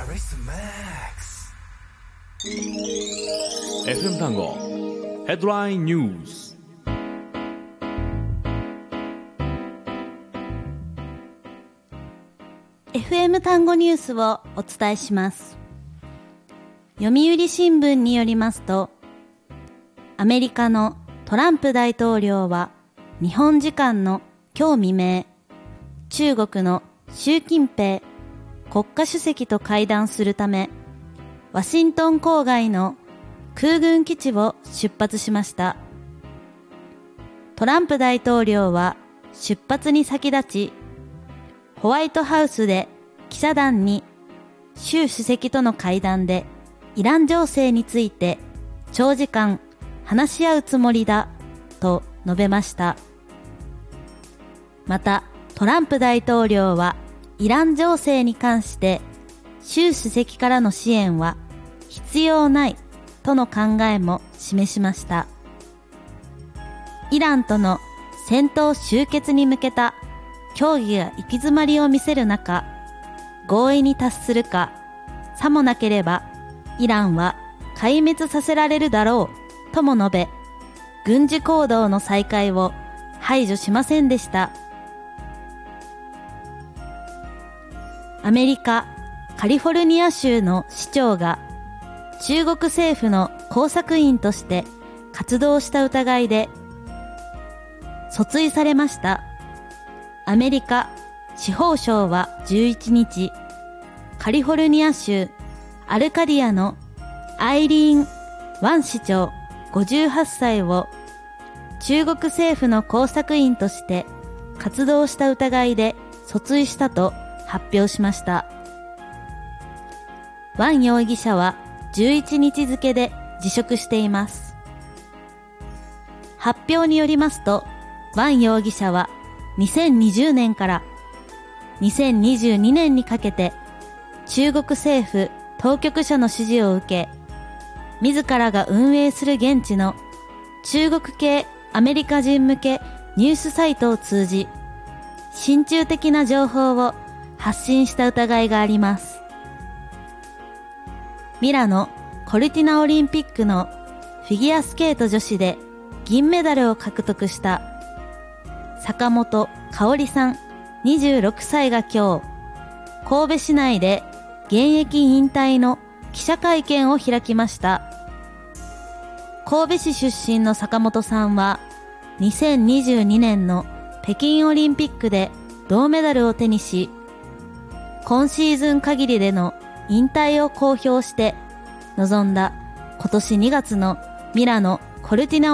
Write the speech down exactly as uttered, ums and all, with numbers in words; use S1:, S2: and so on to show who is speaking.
S1: エフエム 単語ヘッドラインニュース。
S2: エフエム 単語ニュースをお伝えします。読売新聞によりますと、アメリカのトランプ大統領は日本時間の今日未明、中国の習近平国家主席と会談するため、ワシントン郊外の空軍基地を出発しました。トランプ大統領は出発に先立ち、ホワイトハウスで記者団に習主席との会談でイラン情勢について長時間話し合うつもりだと述べました。またトランプ大統領はイラン情勢に関して習主席からの支援は必要ないとの考えも示しました。イランとの戦闘終結に向けた協議が行き詰まりを見せる中、合意に達するか、さもなければイランは壊滅させられるだろうとも述べ、軍事行動の再開を排除しませんでした。アメリカ・カリフォルニア州の市長が中国政府の工作員として活動した疑いで訴追されました。アメリカ司法省はじゅういちにち、カリフォルニア州アルカディアのアイリーン・ワン市長ごじゅうはっさいを中国政府の工作員として活動した疑いで訴追したと発表しました。ワン容疑者はじゅういちにち付で辞職しています。発表によりますと、ワン容疑者はにせんにじゅうねんからにせんにじゅうにねんにかけて中国政府当局者の指示を受け、自らが運営する現地の中国系アメリカ人向けニュースサイトを通じ、親中的な情報を発信した疑いがあります。ミラノ・コルティナオリンピックのフィギュアスケート女子で銀メダルを獲得した坂本花織さんにじゅうろくさいが今日、神戸市内で現役引退の記者会見を開きました。神戸市出身の坂本さんはにせんにじゅうにねんの北京オリンピックで銅メダルを手にし、今シーズン限りでの引退を公表して臨んだ今年にがつのミラノ・コルティナ